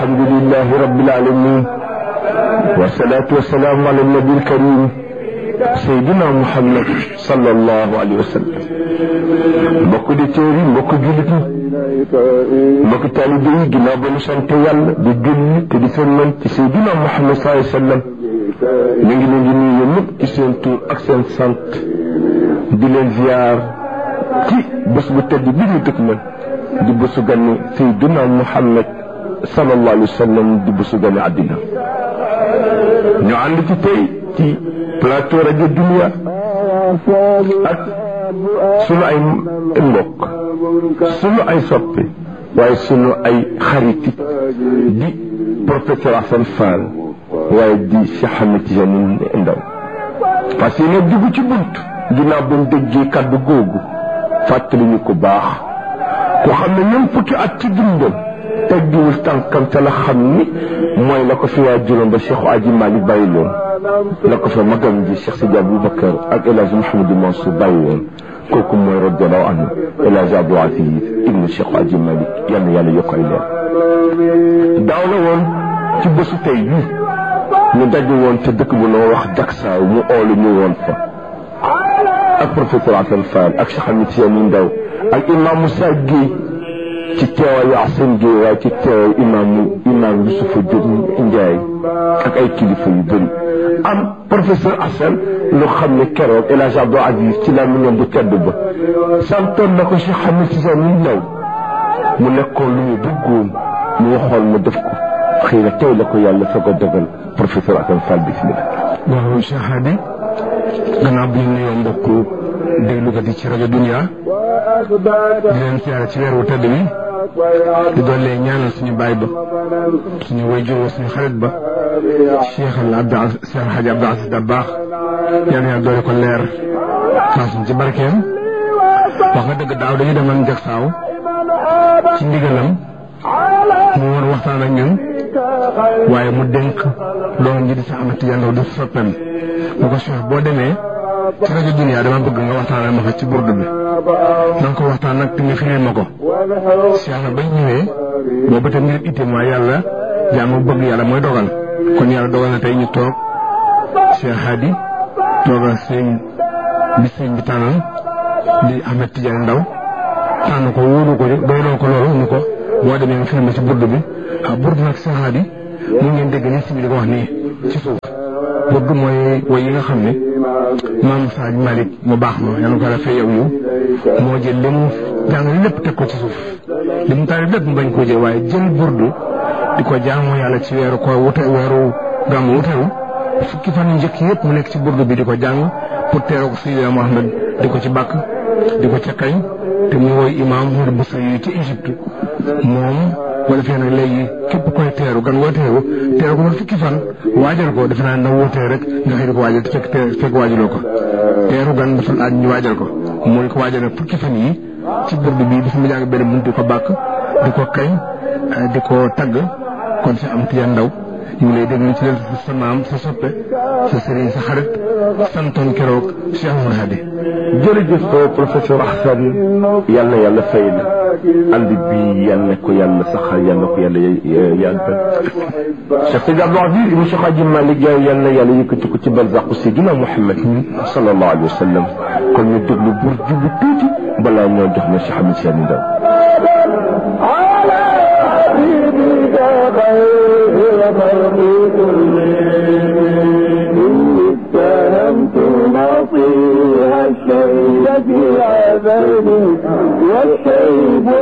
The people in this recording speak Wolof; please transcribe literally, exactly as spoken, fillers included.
الحمد لله رب العالمين والصلاة والسلام على النبي الكريم سيدنا محمد صلى الله عليه وسلم. mbokk di téeri mbokk jullit ñi mbokk taalibe yi ginnaaw ba ñu sant yàlla di julli te di sëlmal ci Seydina Muhammad sallallahu alayhi wa sallam ñu ngi leen di nuyu ñëpp ci seen tur ak seen sant di leen ziar ci bés bu tedd bi ñu dëkk man di bésu gane Seydina Muhammad sallallahu alayhi wa sallam di bésu gane àddina. ñu ànd ci tey ci plateau rajo Dunia ak sunu ay mbokk sunu ay soppe waaye sunu ay xarit di professeur Assane Fall waaye di Cheikh Ahmed Tidiane Ndao parce que nag dugg ci bunt ginnaaw ba mu déggee kàddu googu fàttali ñu ko baax ku xam ne ñoom fukki at ci dundam teggiwul tànkam te la xam ni mooy la ko fi waa juróom ba Cheikh Aji Malick bàyyi loon la ko fa magam ji Cheikh Sidi Aboubacar ak El Hadj Mouhamadou Mansour bàyyi woon kooku mooy radiyallahu anhu El Hadj Abdou Aziz ibnu Cheikh Aji Malick yal na yàlla yokk ay leer. daaw la woon ci bésu tey bii ñu daje woon te dëkk bu noo wax Jaksaaw mu oolu ñu woon fa ak professeur Assane Fall ak Cheikh Ahmed Tidiane Ndao ak imam Moussa Gueye ci teewaayu Assane Gueye waaye ci teewaayu imaamu imaam Youssouf Diop Ndiaye ak ay kilifa yu bëri am professeur Assane lu xam ne keroog El Hadj Abdou Aziz ci la mu ñoom bu tedd ba santoon na ko Cheikh Ahmed Tidiane Ndao mu nekkoon lu mu bëggoon mu waxoon mu def ko xëy na tey la ko yàlla soog a dogal professeur Assane Fall bismillah. waaw Cheikh Hadi gannaaw bi ñu nuyoo mbokku déglukat yi ci rajo Dunia di leen siyaare ci weer wu tedd bi di doole ñaanal suñu baay ba suñu wayjur suñu xarit ba Cheikh al Abdou Aziz Cheikh Hadji Abdou Aziz Dabakh yal na yàlla doole ko leer taasuñ ci barkeem. wax nga dëgg daaw dañu demoon Jaksaaw ci ndigalam mu war waxtaan ak ñun waaye mu dénk doomam ji di Cheikh Ahmed Tidiane Ndao di soppeem mu ko Cheikh boo demee ci rajo Dunia dama bëgg nga waxtaanal ma fa ci burdu bi na nga ko waxtaan nag te nga firil ma ko. Cheikh na bañ ñëwee boobu tam ngir itte mooy yàlla jaamu bëgg yàlla mooy dogal kon yàlla dogal na tey ñu toog Cheikh Hadi toogal sëñ bi sëñ bi tànnal di Ahmed Tidiane Ndao tànn ko wóolu ko doyloo ko loolu ni ko boo demee nga firil ma ci burdu bi ah burdu nag Cheikh Hadi mu ngeen dégg ni si bi di ko wax nii ci suuf burdu mooy woy yi nga xam ne maam Saaj Malick mu baax ma yàlla ko defee yow yow moo jël li mu jàng lépp teg ko ci suuf li mu taal lépp mu bañ koo jël waaye jël burdu di ko jaamoo yàlla ci weeru ko wute weeru gàmmu wuteru fukki fan yu njëkk yëpp mu nekk ci burdu bi di ko jàng pour teeroo ko Seydina Muhammad di ko ci bàkk di ko ca kañ te muy woy imaam Mouride Boussa yi ci Égypte moom wala fee nag léegi képp koy teeru gan woo teeru teeru ko man fukki fan waajal ko defe naa na wootee rek nga xëy di ko waajal te fekk fekk waajaloo ko teeru gan dafa laaj ñu waajal ko moo di ko waajal nag fukki fan yi ci burdu bi dafa mu jàng benn bunt di ko bàkk di ko kañ di ko tagg kon si am Tidiane Ndao ñu ngi lay déglu ci leen sa maam sa soppe sa sëriñ sa xarit santoon keroog Cheikh Mouride Hadi. jërëjëf professeur Assane yal na yàlla fay la ànd bi yal na ko yàlla saxal yal na ko yàlla yàggal Cheikh Sidi Abdou Aziz ibn Cheikh Hadji Malick yal na yàlla yëkkati ko ci barzaqu Seydina Muhammad sallallahu alayhi wa sallam kon ñu déglu bur jubu tuuti balaa ñoo jox na Cheikh Ahmed Tidiane Ndao. نصيها الشيب في عذابي والشيب